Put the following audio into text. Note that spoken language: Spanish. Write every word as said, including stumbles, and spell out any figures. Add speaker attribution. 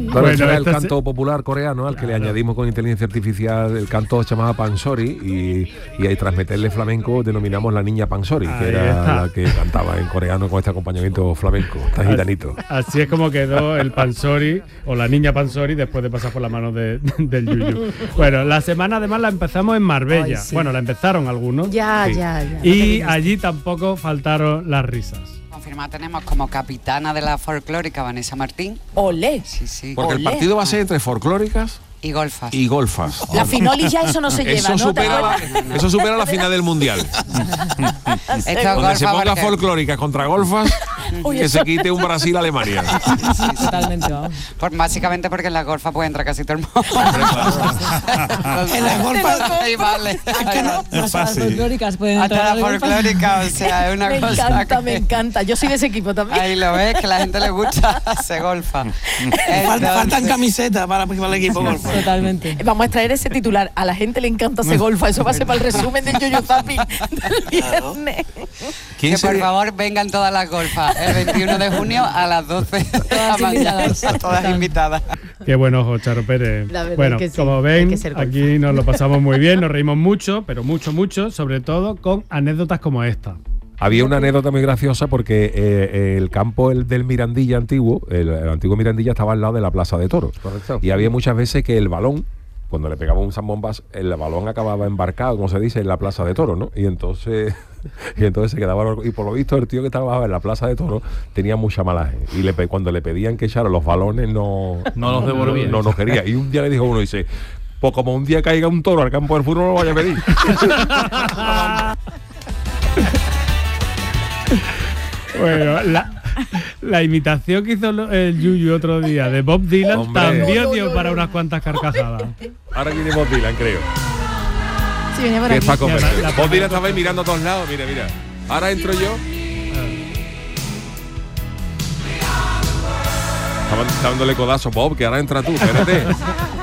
Speaker 1: Claro,
Speaker 2: Bueno,
Speaker 1: ese era el
Speaker 2: este
Speaker 1: canto popular coreano al que le añadimos con inteligencia artificial el canto se llamaba Pansori y, y ahí tras meterle flamenco denominamos la niña Pansori,
Speaker 2: Ahí
Speaker 1: que era
Speaker 2: está.
Speaker 1: la que cantaba en coreano con este acompañamiento flamenco, tan gitanito.
Speaker 2: Así es como quedó el Pansori o la niña Pansori después de pasar por la mano de, del Yuyu. Bueno, la semana además la empezamos en Marbella.
Speaker 3: Ay, sí.
Speaker 2: Bueno, la empezaron algunos.
Speaker 3: Ya,
Speaker 1: Sí.
Speaker 3: ya, ya.
Speaker 2: Y allí tampoco faltaron las risas.
Speaker 4: Confirmado tenemos como capitana de la folclórica Vanessa Martín.
Speaker 3: Olé.
Speaker 4: Sí, sí.
Speaker 1: Porque el
Speaker 3: Olé.
Speaker 1: partido va a ser entre folclóricas
Speaker 4: Y golfas.
Speaker 1: y golfas.
Speaker 3: La finoli ya eso no se lleva,
Speaker 1: Eso
Speaker 3: ¿no? ¿Te
Speaker 1: supera, la,
Speaker 3: acuerdas?
Speaker 1: eso supera la final del mundial.
Speaker 4: Esto es
Speaker 1: Donde se
Speaker 4: golfa
Speaker 1: ponga
Speaker 4: porque-
Speaker 1: folclóricas contra golfas,
Speaker 3: Uy,
Speaker 1: que
Speaker 3: eso-
Speaker 1: se quite un Brasil-Alemania.
Speaker 5: Totalmente, vamos.
Speaker 4: por- básicamente porque en la golfa puede entrar casi todo el mundo.
Speaker 6: En la golfa-
Speaker 4: Ahí vale. Ahí vale.
Speaker 5: Hasta las folclóricas pueden entrar
Speaker 4: Hasta
Speaker 5: al
Speaker 4: la
Speaker 5: golf.
Speaker 4: folclórica, o sea, es una
Speaker 3: Me
Speaker 4: cosa
Speaker 3: encanta,
Speaker 4: que-
Speaker 3: me encanta. Yo soy de ese equipo también.
Speaker 4: Ahí lo ves, que a la gente le gusta, se golfa.
Speaker 6: Falta- faltan
Speaker 4: Entonces-
Speaker 6: camisetas para, para el equipo golfa.
Speaker 5: Totalmente.
Speaker 3: Vamos a extraer ese titular. A la gente le encanta ese golfa. Eso va a ser para el resumen del Yoyo Zapping del viernes.
Speaker 1: ¿Quién
Speaker 4: Que por
Speaker 1: sería-
Speaker 4: favor vengan todas las golfas el veintiuno de junio a las doce de la
Speaker 5: Todas
Speaker 4: mañana.
Speaker 5: invitadas.
Speaker 4: Todas invitadas.
Speaker 2: Qué buen ojo, Charo Pérez.
Speaker 3: La verdad
Speaker 2: Bueno,
Speaker 3: es que sí,
Speaker 2: como
Speaker 3: hay
Speaker 2: ven,
Speaker 3: que ser golfa.
Speaker 2: aquí nos lo pasamos muy bien, nos reímos mucho, pero mucho, mucho, sobre todo con anécdotas como esta.
Speaker 1: Había una anécdota muy graciosa porque eh, el campo el del Mirandilla antiguo, el, el antiguo Mirandilla estaba al lado de la Plaza de Toros.
Speaker 7: Correcto.
Speaker 1: Y había muchas veces que el balón, cuando le pegaba un zambombas, el balón acababa embarcado, como se dice, en la Plaza de Toros, ¿no? Y entonces, y entonces se quedaba... Y por lo visto el tío que trabajaba en la Plaza de Toros tenía mucha malaje. Y le, pe- cuando le pedían que echara los balones no...
Speaker 7: No los devolvía.
Speaker 1: No, no, no quería. Y un día le dijo uno, dice... Pues como un día caiga un toro al campo del fútbol no lo vaya a pedir.
Speaker 2: Bueno, la, la imitación que hizo lo- el Yuyu otro día de Bob Dylan
Speaker 1: Hombre.
Speaker 2: también
Speaker 3: No, no,
Speaker 2: dio
Speaker 3: no,
Speaker 2: para
Speaker 3: no.
Speaker 2: unas cuantas carcajadas.
Speaker 1: Ahora viene Bob Dylan, creo.
Speaker 3: Sí, venía por
Speaker 1: Que
Speaker 3: aquí.
Speaker 1: es Paco
Speaker 2: Ya,
Speaker 1: Pérez.
Speaker 2: la- la-
Speaker 1: Bob Dylan estaba ahí mirando a todos lados. Mira, mira. Ahora entro yo. Estaban dándole codazo, Bob, que ahora entra tú, espérate.